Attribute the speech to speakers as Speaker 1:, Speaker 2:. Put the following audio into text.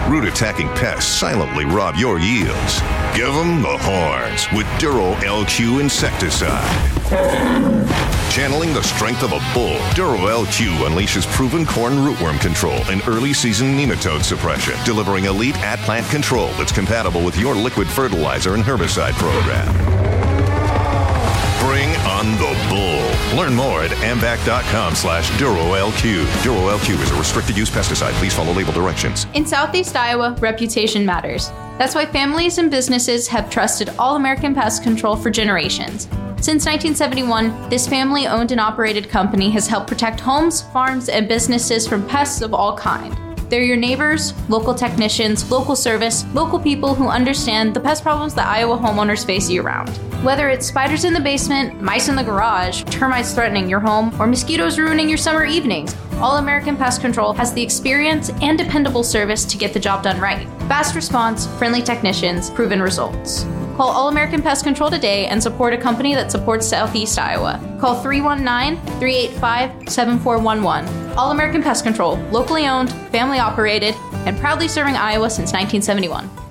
Speaker 1: Root-attacking pests silently rob your yields. Give them the horns with Duro LQ insecticide. Channeling the strength of a bull, Duro LQ unleashes proven corn rootworm control and early season nematode suppression, delivering elite at-plant control that's compatible with your liquid fertilizer and herbicide program. Bring on the bull. Learn more at amvac.com/DuroLQ. Duro LQ is a restricted use pesticide. Please follow label directions.
Speaker 2: In Southeast Iowa, reputation matters. That's why families and businesses have trusted All American Pest Control for generations. Since 1971, this family-owned and operated company has helped protect homes, farms, and businesses from pests of all kinds. They're your neighbors, local technicians, local service, local people who understand the pest problems that Iowa homeowners face year-round. Whether it's spiders in the basement, mice in the garage, termites threatening your home, or mosquitoes ruining your summer evenings, All American Pest Control has the experience and dependable service to get the job done right. Fast response, friendly technicians, proven results. Call All American Pest Control today and support a company that supports Southeast Iowa. Call 319-385-7411. All American Pest Control, locally owned, family operated, and proudly serving Iowa since 1971.